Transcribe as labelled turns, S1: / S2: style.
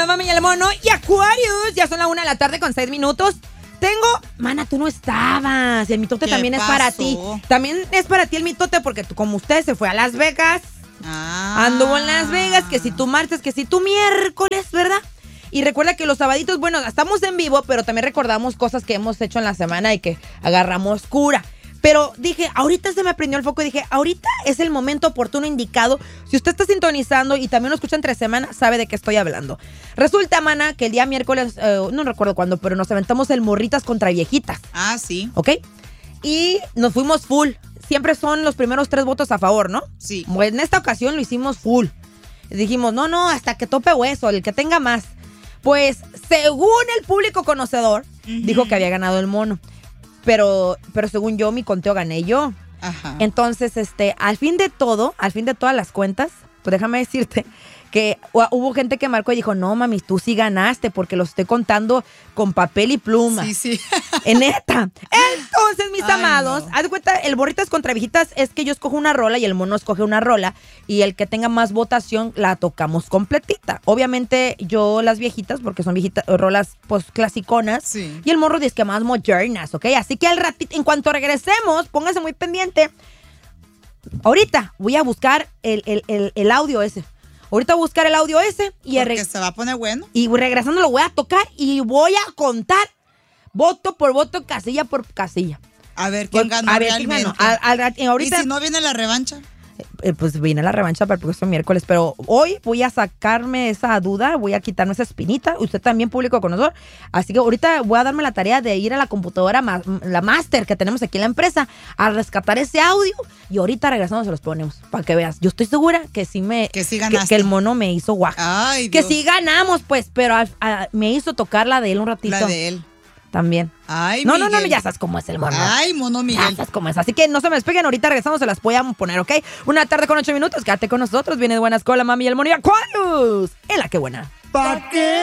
S1: la mami y el mono y Aquarius. Ya son la 1:06 p.m. Mana, tú no estabas. El mitote también
S2: pasó?
S1: Es para ti. También es para ti el mitote porque como usted se fue a Las Vegas. Anduvo en Las Vegas, que si tú martes, que si tú miércoles, ¿verdad? Y recuerda que los sabaditos, bueno, estamos en vivo, pero también recordamos cosas que hemos hecho en la semana y que agarramos cura. Pero dije, ahorita se me prendió el foco y dije, ahorita es el momento oportuno indicado. Si usted está sintonizando y también lo escucha entre semana, sabe de qué estoy hablando. Resulta, mana, que el día miércoles, no recuerdo cuándo, pero nos aventamos el Morritas contra Viejitas.
S2: Sí.
S1: ¿Ok? Y nos fuimos full. Siempre son los primeros 3 votos a favor, ¿no?
S2: Sí.
S1: Pues en esta ocasión lo hicimos full. Dijimos, no, hasta que tope hueso, el que tenga más. Pues, según el público conocedor, dijo que había ganado el mono. Pero según yo, mi conteo gané yo.
S2: Ajá.
S1: Entonces, al fin de todas las cuentas, pues déjame decirte que hubo gente que marcó y dijo, no, mami, tú sí ganaste porque lo estoy contando con papel y pluma.
S2: Sí.
S1: Neta. Entonces, mis amados, haz de cuenta, el Morritas contra Viejitas es que yo escojo una rola y el mono escoge una rola y el que tenga más votación la tocamos completita. Obviamente, yo las viejitas, porque son viejitas, rolas pues clasiconas.
S2: Sí.
S1: Y el morro dice que más modernas, ¿ok? Así que al ratito, en cuanto regresemos, póngase muy pendiente. Ahorita voy a buscar el audio ese. Ahorita voy a buscar el audio ese y
S2: porque se va a poner bueno.
S1: Y regresando lo voy a tocar y voy a contar voto por voto, casilla por casilla.
S2: A ver quién ganó realmente.
S1: Ahorita,
S2: ¿Y si no viene la revancha?
S1: Pues viene la revancha para el próximo miércoles, pero hoy voy a sacarme esa duda, voy a quitarme esa espinita, usted también público conocedor, así que ahorita voy a darme la tarea de ir a la computadora, la máster que tenemos aquí en la empresa, a rescatar ese audio y ahorita regresando se los ponemos, para que veas. Yo estoy segura que sí
S2: ganaste.
S1: Que el mono me hizo guaca.
S2: Ay,
S1: que
S2: Dios.
S1: sí ganamos, pues, pero me hizo tocar la de él un ratito.
S2: La de él.
S1: También.
S2: Ay,
S1: no,
S2: Miguel.
S1: ya sabes cómo es el mono.
S2: Ay, mono Miguel.
S1: Ya sabes cómo es. Así que no se me despeguen, ahorita regresamos, se las voy a poner, ¿ok? 1:08 p.m, quédate con nosotros, viene de buena escuela, mami y el mono y Aquarius. En la que buena.
S3: ¿Pa' qué?